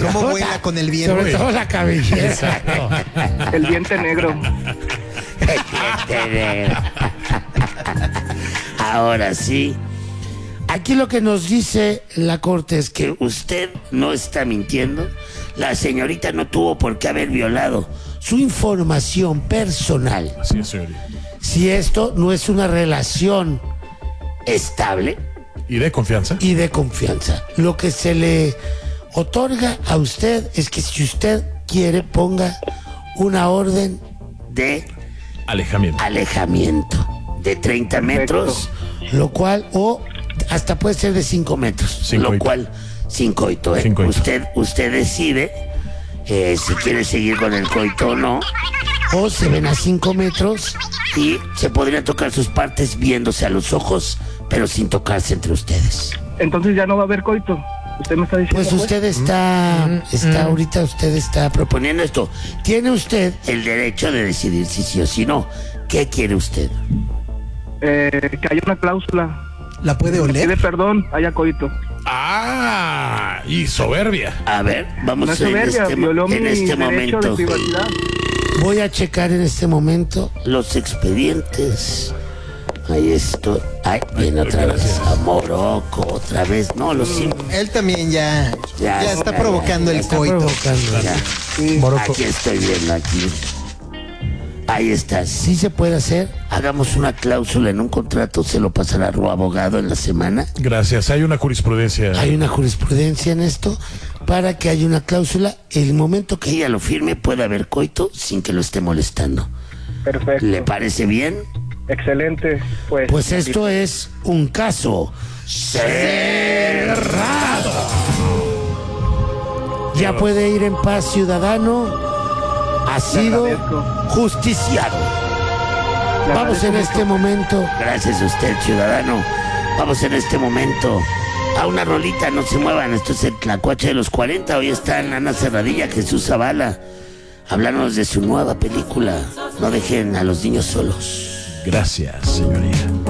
¿Cómo vuela con el viento? Sobre todo la cabellera. El diente negro. Ahora sí. Aquí lo que nos dice la corte es que usted no está mintiendo. La señorita no tuvo por qué haber violado su información personal. Así es, señorita. Si esto no es una relación estable ¿Y de confianza? y de confianza. Lo que se le otorga a usted es que si usted quiere ponga una orden de Alejamiento. de 30 metros, lo cual, o hasta puede ser de 5 metros, Sin lo coito. cual, sin coito, Sin coito. Usted decide si quiere seguir con el coito o no, o se ven a 5 metros y se podría tocar sus partes viéndose a los ojos, pero sin tocarse entre ustedes. Entonces ya no va a haber coito. Usted me está diciendo. Pues usted ahorita usted está proponiendo esto. Tiene usted el derecho de decidir si sí o si no. ¿Qué quiere usted? Que haya una cláusula. ¿La puede Pide oler? perdón, haya coito. ¡Ah! Y soberbia. A ver, vamos No es en soberbia, este, violó mi en este derecho momento. de privacidad. Voy a checar en este momento los expedientes. Ahí estoy. Ay, viene otra vez. A Morocco, otra vez. No, los Él también ya está provocando el está coito. provocando, ya. Morocco. Aquí estoy viendo, aquí. Ahí está. Si se puede hacer, hagamos una cláusula en un contrato, se lo pasará a su abogado en la semana. Gracias. Hay una jurisprudencia. Hay una jurisprudencia en esto para que haya una cláusula. El momento que ella lo firme puede haber coito sin que lo esté molestando. Perfecto. ¿Le parece bien? Excelente. Pues esto es un caso cerrado. Ya puede ir en paz, ciudadano. Ha sido agradezco. justiciado. Le Vamos en agradezco este momento. Gracias a usted, ciudadano. Vamos en este momento a una rolita. No se muevan. Esto es el Tlacuache de los 40. Hoy están Ana Serradilla, Jesús Zavala. Hablándonos de su nueva película. No dejen a los niños solos. Gracias, señoría.